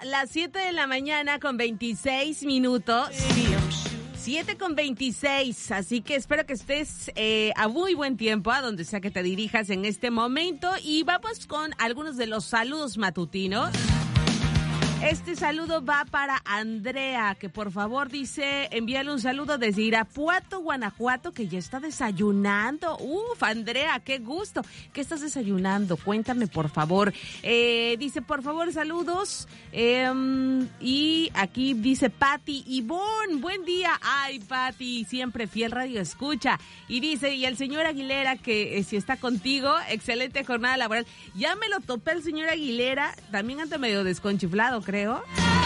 las 7 de la mañana con 26 minutos. 7:26, así que espero que estés a muy buen tiempo, a donde sea que te dirijas en este momento. Y vamos con algunos de los saludos matutinos. Este saludo va para Andrea, que por favor dice, envíale un saludo desde Irapuato, Guanajuato, que ya está desayunando. Uf, Andrea, qué gusto. ¿Qué estás desayunando? Cuéntame, por favor. Dice, por favor, saludos. Y aquí dice Pati Ivonne, buen día. Ay, Pati, siempre fiel radio escucha. Y dice, y el señor Aguilera, que si está contigo, excelente jornada laboral. Ya me lo topé el señor Aguilera, también anda medio desconchiflado, creo.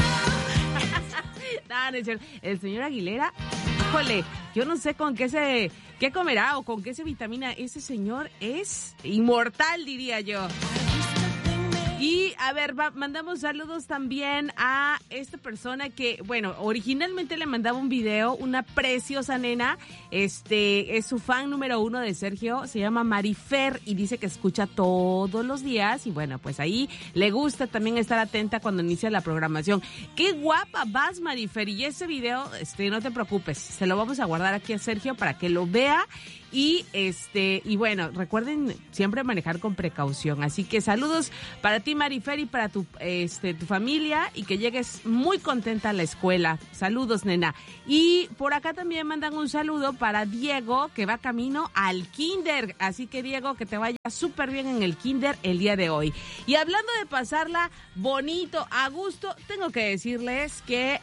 No, no es cierto. El señor Aguilera, híjole, yo no sé qué comerá o con qué se vitamina. Ese señor es inmortal, diría yo. Y, a ver, mandamos saludos también a esta persona que, bueno, originalmente le mandaba un video, una preciosa nena, es su fan número 1 de Sergio, se llama Marifer y dice que escucha todos los días y, bueno, pues ahí le gusta también estar atenta cuando inicia la programación. ¡Qué guapa vas, Marifer! Y ese video, no te preocupes, se lo vamos a guardar aquí a Sergio para que lo vea. Y bueno, recuerden siempre manejar con precaución. Así que saludos para ti, Marifer, y para tu familia, y que llegues muy contenta a la escuela. Saludos, nena. Y por acá también mandan un saludo para Diego, que va camino al kinder. Así que, Diego, que te vaya súper bien en el kinder el día de hoy. Y hablando de pasarla bonito, a gusto, tengo que decirles que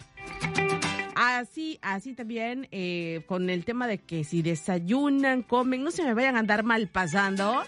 Así también, con el tema de que si desayunan, comen, no se me vayan a andar mal pasando.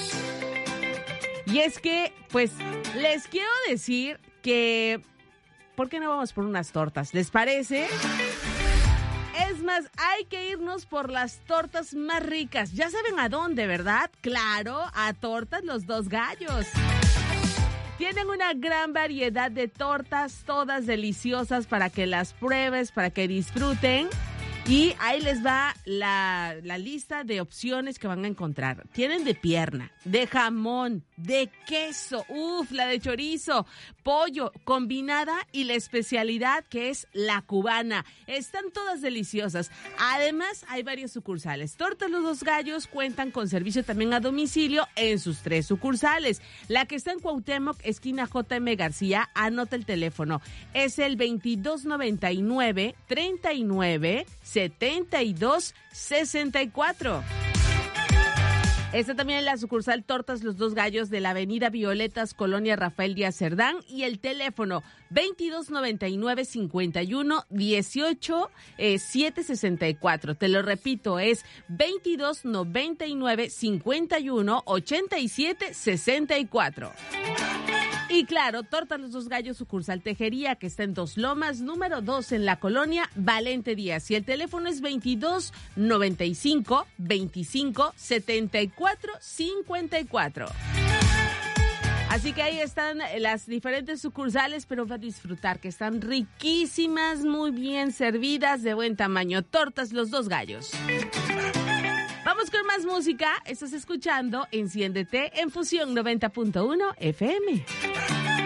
Y es que, pues, les quiero decir que, ¿por qué no vamos por unas tortas? ¿Les parece? Es más, hay que irnos por las tortas más ricas. Ya saben a dónde, ¿verdad? Claro, a Tortas Los Dos Gallos. Tienen una gran variedad de tortas, todas deliciosas para que las pruebes, para que disfruten. Y ahí les va la lista de opciones que van a encontrar. Tienen de pierna, de jamón, de queso, la de chorizo, pollo, combinada y la especialidad que es la cubana. Están todas deliciosas. Además, hay varias sucursales. Tortas Los Dos Gallos cuentan con servicio también a domicilio en sus 3 sucursales. La que está en Cuauhtémoc, esquina J.M. García, anota el teléfono. Es el 2299 39 72 64. Esta también es la sucursal Tortas Los Dos Gallos de la avenida Violetas, Colonia Rafael Díaz Cerdán, y el teléfono 2299 51 18 764. Te lo repito, es 2299 51 87 64. Y claro, Tortas Los Dos Gallos, sucursal Tejería, que está en Dos Lomas, número 2 en la colonia Valente Díaz. Y el teléfono es 22 95 25 74 54. Así que ahí están las diferentes sucursales, pero va a disfrutar que están riquísimas, muy bien servidas, de buen tamaño. Tortas Los Dos Gallos. Vamos con más música. Estás escuchando Enciéndete en Fusión 90.1 FM.